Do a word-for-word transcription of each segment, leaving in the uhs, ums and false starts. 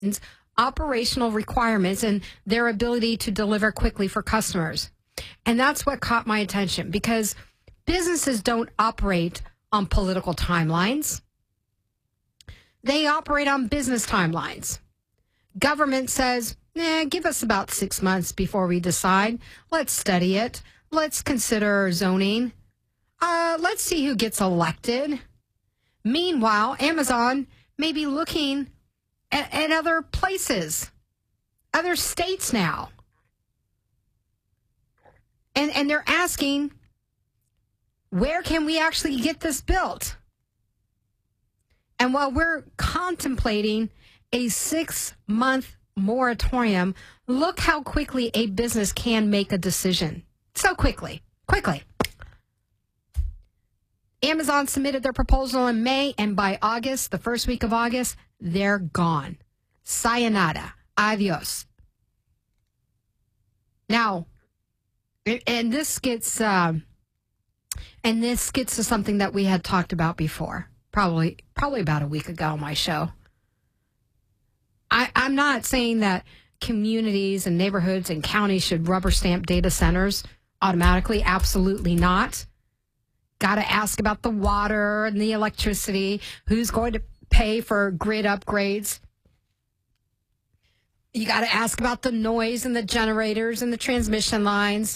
operational requirements and their ability to deliver quickly for customers. And that's what caught my attention, because businesses don't operate on political timelines. They operate on business timelines. Government says, eh, give us about six months before we decide. Let's study it. Let's consider zoning. Uh, let's see who gets elected. Meanwhile, Amazon may be looking at, at other places, other states now. And, and they're asking, where can we actually get this built? And while we're contemplating a six-month moratorium, look how quickly a business can make a decision. So quickly, quickly. Amazon submitted their proposal in May, and by August, the first week of August, they're gone. Sayonara. Adios. Now, and this gets, uh, and this gets to something that we had talked about before, probably, probably about a week ago on my show. I, I'm not saying that communities and neighborhoods and counties should rubber stamp data centers automatically. Absolutely not. Got to ask about the water and the electricity. Who's going to pay for grid upgrades? You got to ask about the noise and the generators and the transmission lines.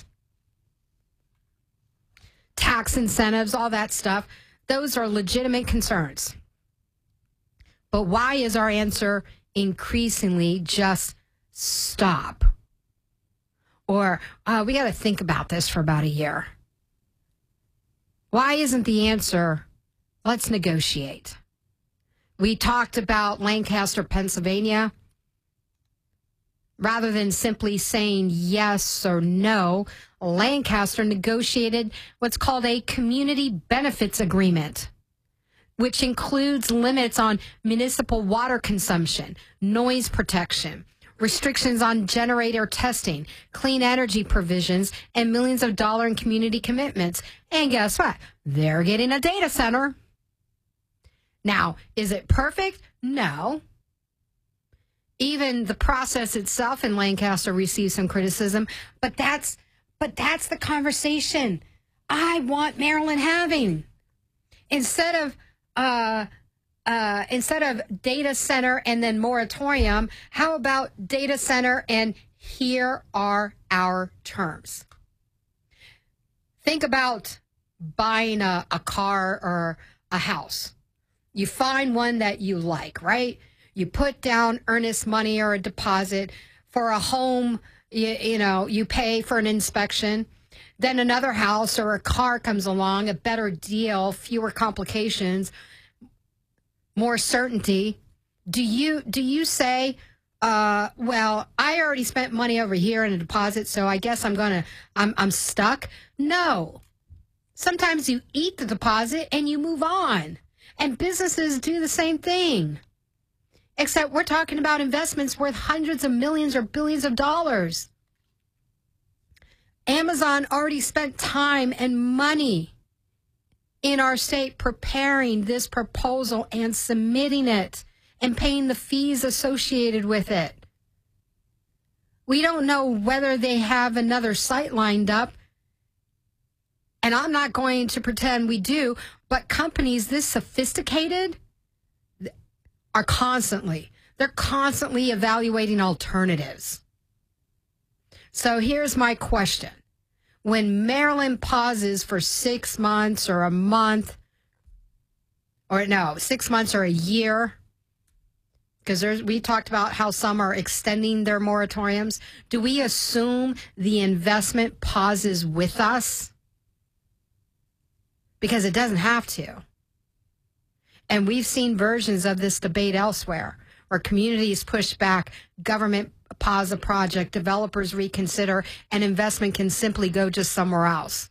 Tax incentives, all that stuff. Those are legitimate concerns. But why is our answer increasingly just stop? Or uh, we got to think about this for about a year. Why isn't the answer, let's negotiate? We talked about Lancaster, Pennsylvania. Rather than simply saying yes or no, Lancaster negotiated what's called a community benefits agreement, which includes limits on municipal water consumption, noise protection, restrictions on generator testing, clean energy provisions, and millions of dollars in community commitments. And guess what? They're getting a data center. Now, is it perfect? No. Even the process itself in Lancaster received some criticism, but that's but that's the conversation I want Maryland having. Instead of uh, uh, instead of data center and then moratorium, how about data center and here are our terms? Think about buying a, a car or a house. You find one that you like, right? You put down earnest money or a deposit for a home, you, you know, you pay for an inspection. Then another house or a car comes along, a better deal, fewer complications, more certainty. Do you do you say, uh, well, I already spent money over here in a deposit, so I guess I'm gonna I'm I'm stuck? No. Sometimes you eat the deposit and you move on. And businesses do the same thing. Except we're talking about investments worth hundreds of millions or billions of dollars. Amazon already spent time and money in our state preparing this proposal and submitting it and paying the fees associated with it. We don't know whether they have another site lined up, and I'm not going to pretend we do, but companies this sophisticated are constantly, they're constantly evaluating alternatives. So here's my question. When Maryland pauses for six months or a month, or no, six months or a year, because there's, we talked about how some are extending their moratoriums, do we assume the investment pauses with us? Because it doesn't have to. And we've seen versions of this debate elsewhere, where communities push back, government pause a project, developers reconsider, and investment can simply go just somewhere else.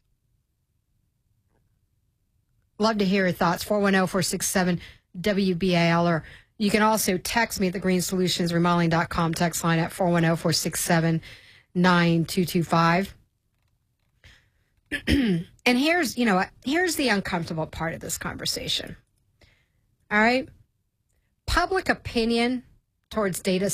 Love to hear your thoughts. four one zero, four six seven, W B A L, or you can also text me at the green solutions remodeling dot com text line at four one zero, four six seven, nine two two five. And here's, you know, here's the uncomfortable part of this conversation. All right. Public opinion towards data